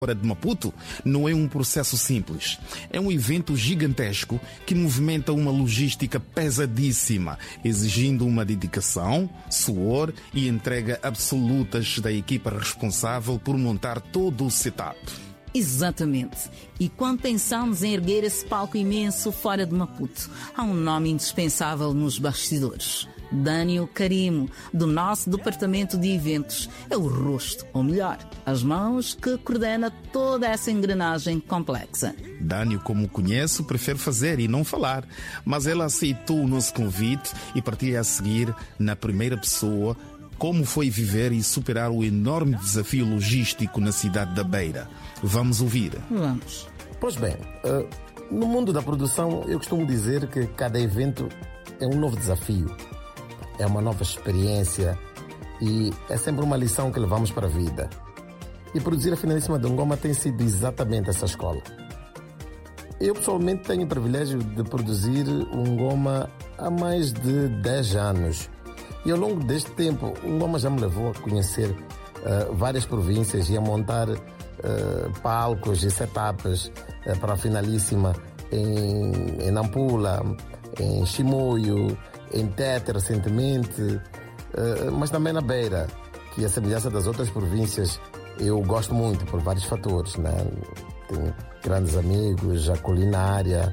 fora de Maputo não é um processo simples. É um evento gigantesco que movimenta uma logística pesadíssima, exigindo uma dedicação, suor e entrega absolutas da equipa responsável por montar todo o setup. Exatamente. E quando pensamos em erguer esse palco imenso fora de Maputo, há um nome indispensável nos bastidores. Dânio Carimo, do nosso departamento de eventos. É o rosto, ou melhor, as mãos que coordena toda essa engrenagem complexa. Dânio, como conheço, prefere fazer e não falar, mas ela aceitou o nosso convite e partilha a seguir, na primeira pessoa, como foi viver e superar o enorme desafio logístico na cidade da Beira. Vamos ouvir. Vamos. Pois bem, no mundo da produção, eu costumo dizer que cada evento é um novo desafio. É uma nova experiência e é sempre uma lição que levamos para a vida. E produzir a Finalíssima de Ngoma tem sido exatamente essa escola. Eu pessoalmente tenho o privilégio de produzir o Ngoma há mais de 10 anos. E ao longo deste tempo, o Ngoma já me levou a conhecer várias províncias e a montar palcos e setups para a Finalíssima em Nampula, em Chimoio, em Tete recentemente, mas também na Beira, que a semelhança das outras províncias eu gosto muito por vários fatores, né? Tenho grandes amigos, a culinária,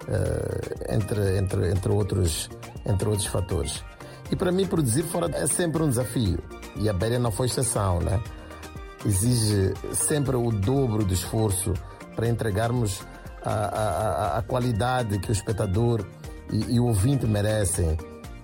entre outros fatores. E para mim produzir fora é sempre um desafio, e a Beira não foi exceção, né? Exige sempre o dobro do esforço para entregarmos a qualidade que o espectador e o ouvinte merecem,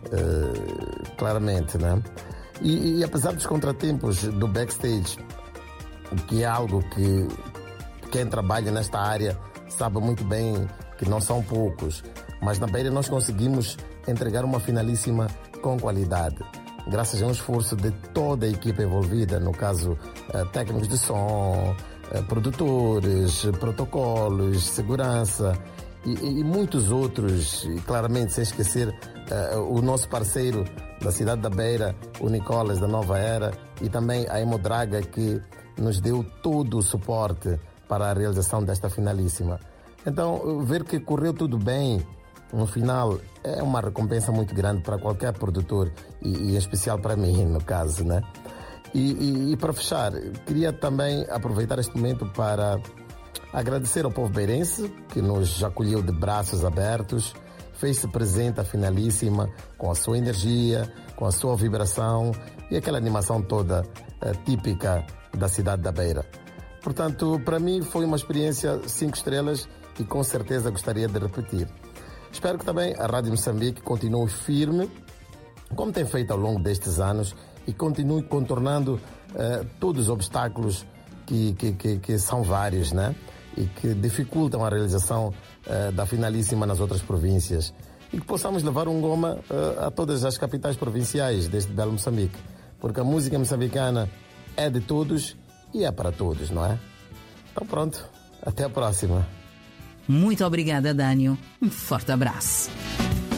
claramente, né? E apesar dos contratempos do backstage, que é algo que quem trabalha nesta área sabe muito bem que não são poucos, mas na Beira nós conseguimos entregar uma Finalíssima com qualidade, graças a um esforço de toda a equipa envolvida, no caso técnicos de som, produtores, protocolos, segurança e muitos outros, e claramente sem esquecer o nosso parceiro da cidade da Beira, o Nicolas da Nova Era, e também a Emodraga, que nos deu todo o suporte para a realização desta Finalíssima. Então, ver que correu tudo bem no final é uma recompensa muito grande para qualquer produtor e em especial para mim, no caso, né? E para fechar, queria também aproveitar este momento para agradecer ao povo beirense, que nos acolheu de braços abertos, fez-se presente à Finalíssima com a sua energia, com a sua vibração e aquela animação toda típica da cidade da Beira. Portanto, para mim foi uma experiência 5 estrelas e com certeza gostaria de repetir. Espero que também a Rádio Moçambique continue firme, como tem feito ao longo destes anos, e continue contornando todos os obstáculos que são vários, né? E que dificultam a realização da Finalíssima nas outras províncias. E que possamos levar um Ngoma a todas as capitais provinciais deste belo Moçambique. Porque a música moçambicana é de todos e é para todos, não é? Então pronto, até a próxima. Muito obrigada, Dânio. Um forte abraço.